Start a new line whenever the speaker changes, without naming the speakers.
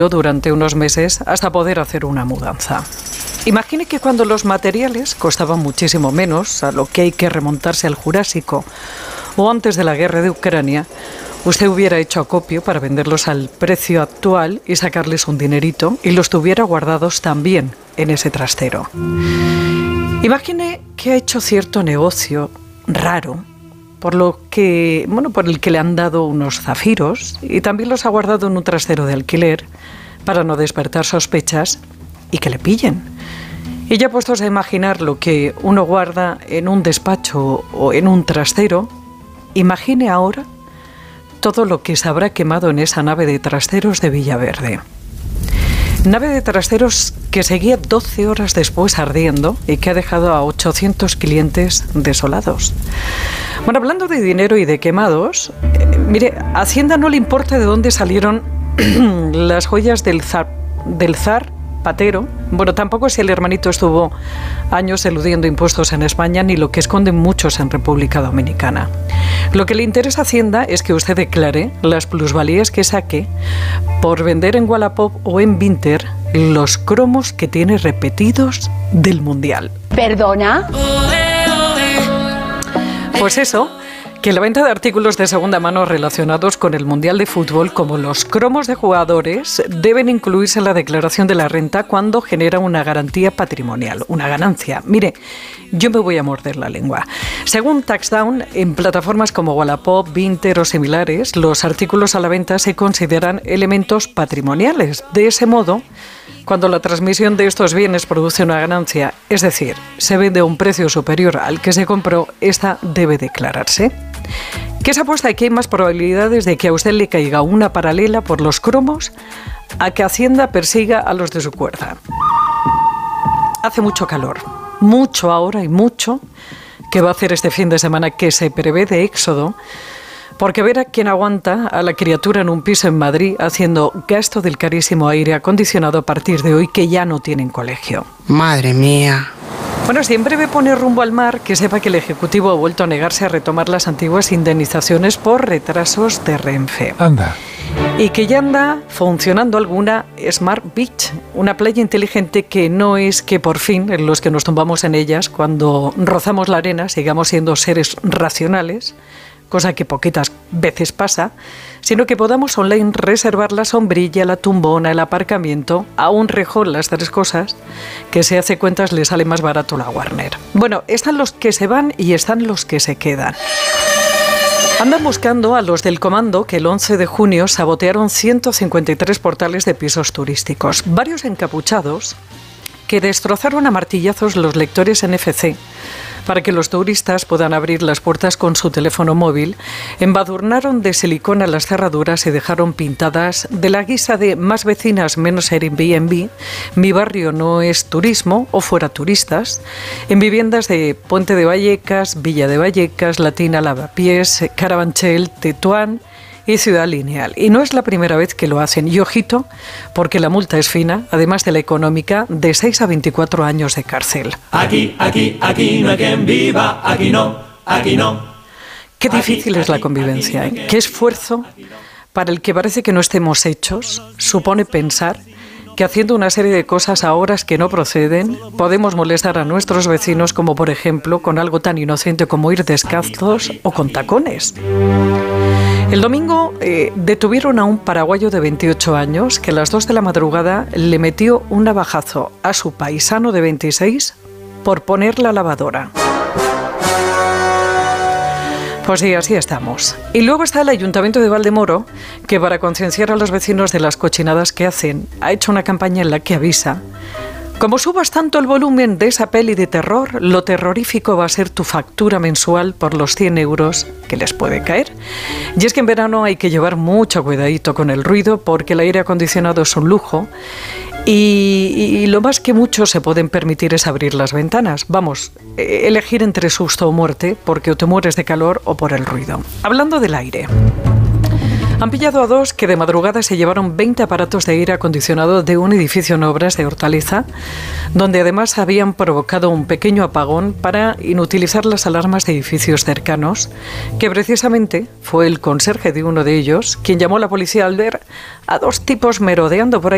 durante unos meses hasta poder hacer una mudanza. Imagine que cuando los materiales costaban muchísimo menos, a lo que hay que remontarse al Jurásico o antes de la guerra de Ucrania, usted hubiera hecho acopio para venderlos al precio actual y sacarles un dinerito y los tuviera guardados también en ese trastero. Imagine que ha hecho cierto negocio raro, por el que le han dado unos zafiros y también los ha guardado en un trastero de alquiler para no despertar sospechas y que le pillen. Y ya puestos a imaginar lo que uno guarda en un despacho o en un trastero, imagine ahora todo lo que se habrá quemado en esa nave de trasteros de Villaverde. Nave de trasteros que seguía 12 horas después ardiendo y que ha dejado a 800 clientes desolados. Bueno, hablando de dinero y de quemados, mire, a Hacienda no le importa de dónde salieron las joyas del zar Patero. Bueno, tampoco si el hermanito estuvo años eludiendo impuestos en España, ni lo que esconden muchos en República Dominicana. Lo que le interesa a Hacienda es que usted declare las plusvalías que saque por vender en Wallapop o en Vinted los cromos que tiene repetidos del Mundial.
¿Perdona?
Pues eso, que la venta de artículos de segunda mano relacionados con el Mundial de Fútbol, como los cromos de jugadores, deben incluirse en la declaración de la renta cuando genera una garantía patrimonial, una ganancia. Mire, yo me voy a morder la lengua. Según Taxdown, en plataformas como Wallapop, Vinted o similares, los artículos a la venta se consideran elementos patrimoniales. De ese modo, cuando la transmisión de estos bienes produce una ganancia, es decir, se vende a un precio superior al que se compró, esta debe declararse. ¿Qué se apuesta? Que hay más probabilidades de que a usted le caiga una paralela por los cromos a que Hacienda persiga a los de su cuerda. Hace mucho calor, mucho ahora y mucho que va a hacer este fin de semana que se prevé de éxodo, porque ver a quién aguanta a la criatura en un piso en Madrid haciendo gasto del carísimo aire acondicionado a partir de hoy que ya no tienen colegio.
Madre mía.
Bueno, si en breve pone rumbo al mar, que sepa que el Ejecutivo ha vuelto a negarse a retomar las antiguas indemnizaciones por retrasos de Renfe.
Anda.
Y que ya anda funcionando alguna Smart Beach, una playa inteligente que no es que por fin los que nos tumbamos en ellas cuando rozamos la arena sigamos siendo seres racionales, cosa que poquitas veces pasa, sino que podamos online reservar la sombrilla, la tumbona, el aparcamiento, a un rejón, las tres cosas, que si hace cuentas le sale más barato la Warner. Bueno, están los que se van y están los que se quedan. Andan buscando a los del comando que el 11 de junio sabotearon 153 portales de pisos turísticos, varios encapuchados que destrozaron a martillazos los lectores NFC para que los turistas puedan abrir las puertas con su teléfono móvil, embadurnaron de silicona las cerraduras y dejaron pintadas de la guisa de más vecinas menos Airbnb, mi barrio no es turismo o fuera turistas, en viviendas de Puente de Vallecas, Villa de Vallecas, Latina, Lavapiés, Carabanchel, Tetuán y Ciudad Lineal. Y no es la primera vez que lo hacen. Y ojito, porque la multa es fina, además de la económica, de 6 a 24 años de cárcel.
Aquí no hay quien viva, aquí no.
Qué difícil es la convivencia, ¿eh? Qué esfuerzo para el que parece que no estemos hechos, supone pensar que haciendo una serie de cosas a horas que no proceden, podemos molestar a nuestros vecinos, como por ejemplo con algo tan inocente como ir descalzos o con tacones. El domingo detuvieron a un paraguayo de 28 años que a las 2 de la madrugada le metió un navajazo a su paisano de 26 por poner la lavadora. Pues sí, así estamos. Y luego está el Ayuntamiento de Valdemoro, que para concienciar a los vecinos de las cochinadas que hacen, ha hecho una campaña en la que avisa: como subas tanto el volumen de esa peli de terror, lo terrorífico va a ser tu factura mensual por los 100 euros que les puede caer. Y es que en verano hay que llevar mucho cuidadito con el ruido, porque el aire acondicionado es un lujo y lo más que muchos se pueden permitir es abrir las ventanas. Vamos, elegir entre susto o muerte, porque o te mueres de calor o por el ruido. Hablando del aire, han pillado a dos que de madrugada se llevaron 20 aparatos de aire acondicionado de un edificio en obras de Hortaliza, donde además habían provocado un pequeño apagón para inutilizar las alarmas de edificios cercanos, que precisamente fue el conserje de uno de ellos quien llamó a la policía al ver a dos tipos merodeando por ahí